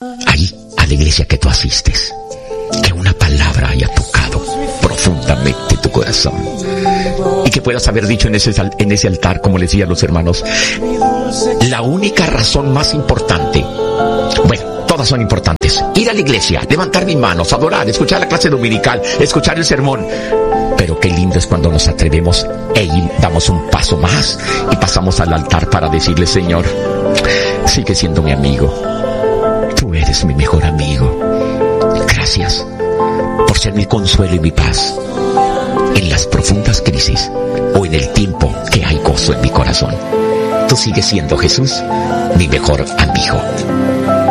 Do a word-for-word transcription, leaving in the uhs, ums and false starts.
ahí, a la iglesia que tú asistes, que una palabra haya tocado profundamente tu corazón y que puedas haber dicho en ese, en ese altar, como les decía a los hermanos, la única razón más importante, bueno, todas son importantes: ir a la iglesia, levantar mis manos, adorar, escuchar la clase dominical, escuchar el sermón. Pero qué lindo es cuando nos atrevemos e damos un paso más y pasamos al altar para decirle: Señor, sigue siendo mi amigo, tú eres mi mejor amigo. Gracias por ser mi consuelo y mi paz en las profundas crisis o en el tiempo que hay gozo en mi corazón. Tú sigues siendo, Jesús, mi mejor amigo.